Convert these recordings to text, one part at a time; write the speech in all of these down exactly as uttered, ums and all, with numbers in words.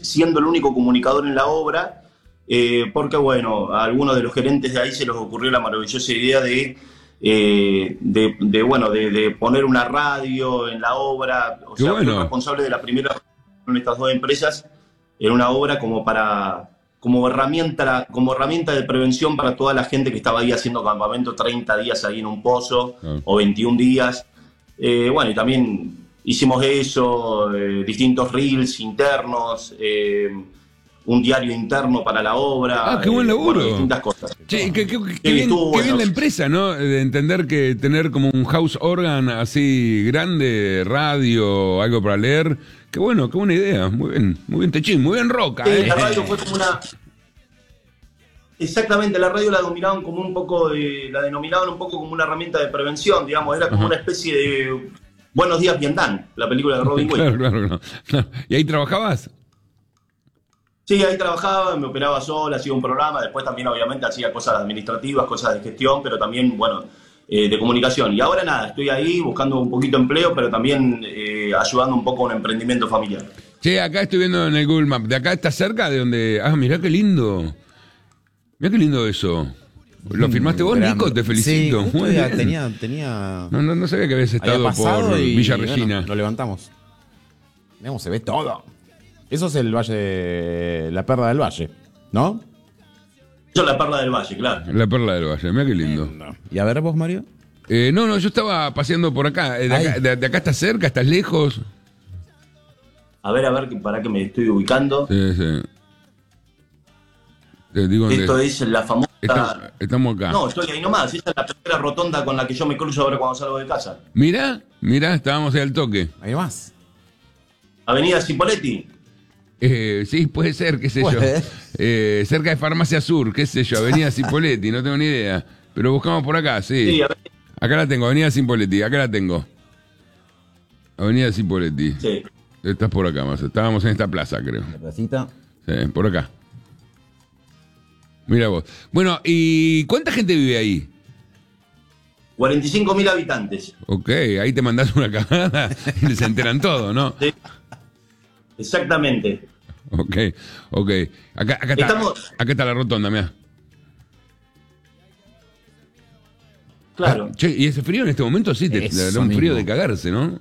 siendo el único comunicador en la obra, eh, porque bueno, a algunos de los gerentes de ahí se les ocurrió la maravillosa idea de, eh, de, de, bueno, de, de poner una radio en la obra. O Qué sea, bueno. fui responsable de la primera en estas dos empresas en una obra como para como herramienta como herramienta de prevención para toda la gente que estaba ahí haciendo campamento treinta días ahí en un pozo, Ah. o veintiún días. Eh, bueno, y también hicimos eso, eh, distintos reels internos, eh, un diario interno para la obra. Ah, qué buen eh, laburo. bueno, distintas cosas. Che, qué, qué- qué Sí, bien, estuvo qué bueno. bien la empresa, ¿no? De entender que tener como un house organ así grande, radio, algo para leer. Qué bueno, qué buena idea. Muy bien, muy bien, Techín, muy bien Roca, Sí, ¿eh? la radio fue como una... Exactamente, la radio la dominaban como un poco de, la denominaban un poco como una herramienta de prevención, digamos, era como Ajá. una especie de Buenos Días Vietnam, la película de Robin Williams. Claro, claro, claro, claro. ¿Y ahí trabajabas? Sí, ahí trabajaba, me operaba sola, hacía un programa, después también obviamente hacía cosas administrativas, cosas de gestión, pero también, bueno, eh, de comunicación. Y ahora nada, estoy ahí buscando un poquito de empleo, pero también eh, ayudando un poco a un emprendimiento familiar. Che, acá estoy viendo en el Google Maps. ¿De acá está cerca de donde...? Ah, mirá qué lindo. Mirá qué lindo eso. ¿Lo firmaste vos, Gran- Nico? Te felicito. Sí, justo Muy ya bien. tenía, tenía, No, no, no sabía que habías había estado pasado por y, Villa bueno, Regina. lo levantamos. Digamos, se ve todo. Eso es el valle, la perla del valle, ¿no? Yo la Perla del Valle, claro. La Perla del Valle, mirá qué lindo. Y a ver vos, Mario. Eh, no, no, yo estaba paseando por acá. Eh, De acá, Ay. de, de acá estás cerca, estás lejos. A ver, a ver, que- para que me estoy ubicando. Sí, sí. Te digo dónde- Esto es la famosa... Estamos, estamos acá. No, estoy ahí nomás, esta es la primera rotonda con la que yo me cruzo ahora cuando salgo de casa. Mirá, mirá, estábamos ahí al toque. Ahí más. Avenida Cipoletti. Eh, sí, puede ser, qué sé yo. Puede. Eh, cerca de Farmacia Sur, qué sé yo, Avenida Cipoletti, no tengo ni idea. Pero buscamos por acá, sí. Sí, a ver, Acá la tengo, Avenida Cipoletti, acá la tengo. Avenida Cipoletti. sí. Estás por acá, más. Estábamos en esta plaza, creo. La placita. Sí, por acá. Mira vos. Bueno, ¿y cuánta gente vive ahí? cuarenta y cinco mil habitantes. Ok, ahí te mandás una cagada y se enteran todo, ¿no? Sí. Exactamente. Ok, ok. Acá, acá, está, Estamos- acá está la rotonda, mirá. Claro. Ah, che, y ese frío en este momento sí, te, Eso te da un frío mismo. de cagarse, ¿no?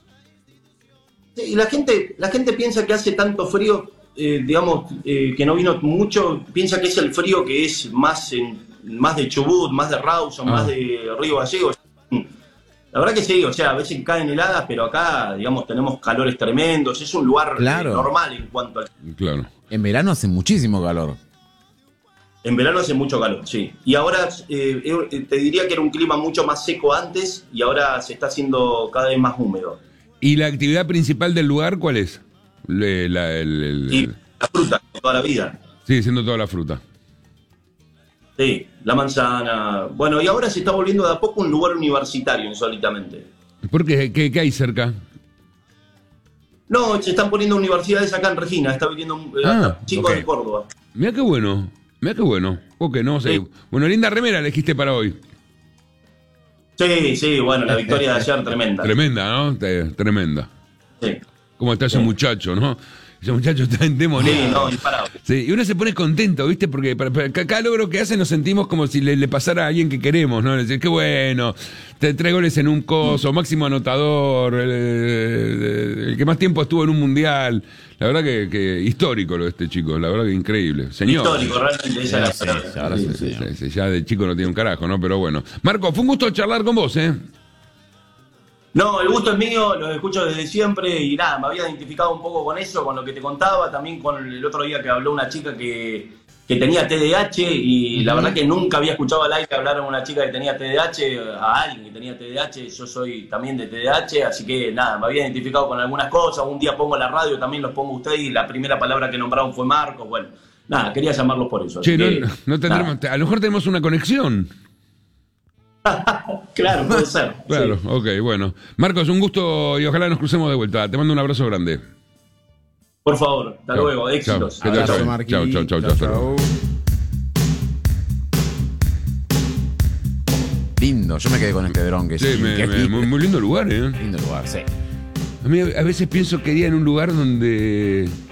Sí, y la gente, la gente piensa que hace tanto frío, eh, digamos, eh, que no vino mucho, piensa que es el frío que es más en, más de Chubut, más de Rawson, Ah. más de Río Gallegos. La verdad que sí, o sea, a veces caen heladas, pero acá, digamos, tenemos calores tremendos, es un lugar Claro. eh, normal en cuanto al... Claro. En verano hace muchísimo calor. En verano hace mucho calor, sí. Y ahora eh, eh, te diría que era un clima mucho más seco antes y ahora se está haciendo cada vez más húmedo. ¿Y la actividad principal del lugar cuál es? Le- la- el- el- Y la fruta, toda la vida. Sigue siendo toda la fruta. Sí, la manzana. Bueno, y ahora se está volviendo de a poco un lugar universitario, insólitamente. ¿Por qué? ¿Qué, qué hay cerca? No, se están poniendo universidades acá en Regina, está viniendo eh, Ah, chicos ok. de Córdoba. Mira qué bueno. Mira qué bueno. Ok, no sé. Sí. Bueno, linda remera elegiste para hoy. Sí, sí, bueno, la victoria de ayer tremenda. Tremenda, ¿no? Te- Tremenda. Sí, ¿Cómo está ese Sí. muchacho, no? Ese muchacho está endemoniado. sí, no, imparable. Sí, y uno se pone contento, ¿viste? Porque para, para- cada logro que hace nos sentimos como si le, le pasara a alguien que queremos, ¿no? Decir, qué bueno, te tres goles en un coso, máximo anotador, el, el- el que más tiempo estuvo en un mundial. La verdad que, que histórico lo de este chico, la verdad que increíble. Señor. Histórico, realmente, esa es la Sí, palabra. sí, ahora Sí, sí, sí, señor. sí, sí, ya de chico no tiene un carajo, ¿no? Pero bueno. Marco, fue un gusto charlar con vos, ¿eh? No, el gusto es mío, los escucho desde siempre y nada, me había identificado un poco con eso, con lo que te contaba, también con el otro día que habló una chica que, que tenía T D A H y la verdad que nunca había escuchado al aire hablar a una chica que tenía T D A H, a alguien que tenía T D A H, yo soy también de T D A H, así que nada, me había identificado con algunas cosas, un día pongo la radio, también los pongo ustedes y la primera palabra que nombraron fue Marcos, bueno, nada, quería llamarlos por eso. Che, así no, que, no tendremos, nada. a lo mejor tenemos una conexión. Claro, puede ser. Claro, sí. ok, bueno. Marcos, un gusto y ojalá nos crucemos de vuelta. Te mando un abrazo grande. Por favor, hasta Chao. luego, éxitos. Chao. Que te Abrazo, vaya bien. Marqui. Chao, chao, chao, chao, hasta luego. Lindo, yo me quedé con este dron que Sí, es me- me- increíble. muy, muy lindo lugar, ¿eh? Lindo lugar, sí. A mí a veces pienso que iría en un lugar donde